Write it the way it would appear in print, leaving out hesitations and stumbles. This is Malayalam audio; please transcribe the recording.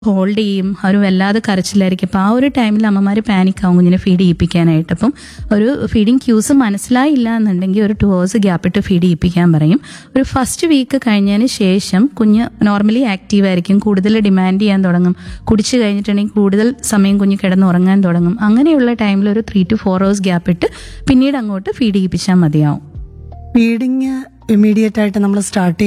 ഹോൾഡ് ചെയ്യും, അവർ വല്ലാതെ കരച്ചിലായിരിക്കും. അപ്പോൾ ആ ഒരു ടൈമിൽ അമ്മമാർ പാനിക് ആവും കുഞ്ഞിനെ ഫീഡ് ചെയ്യിപ്പിക്കാനായിട്ട്. അപ്പം ഒരു ഫീഡിങ് ക്യൂസ് മനസ്സിലായില്ല എന്നുണ്ടെങ്കിൽ ഒരു 2 hours ഗ്യാപ്പ് ഇട്ട് ഫീഡ് ചെയ്യിപ്പിക്കാൻ പറയും. ഒരു ഫസ്റ്റ് വീക്ക് കഴിഞ്ഞതിന് ശേഷം കുഞ്ഞ് നോർമലി ആക്റ്റീവ് ആയിരിക്കും, കൂടുതൽ ഡിമാൻഡ് ചെയ്യാൻ തുടങ്ങും. കുടിച്ചു കഴിഞ്ഞിട്ടുണ്ടെങ്കിൽ കൂടുതൽ സമയം കുഞ്ഞ് കിടന്ന് ഉറങ്ങാൻ തുടങ്ങും. അങ്ങനെയുള്ള ടൈമിൽ ഒരു 3 to 4 hours ഗ്യാപ്പ് ഇട്ട് പിന്നീട് അങ്ങോട്ട് ഫീഡ് ചെയ്യിപ്പിച്ചാൽ മതിയാവും. ഫീഡിങ് ഇമ്മീഡിയറ്റ് ആയിട്ട് നമ്മൾ സ്റ്റാർട്ട്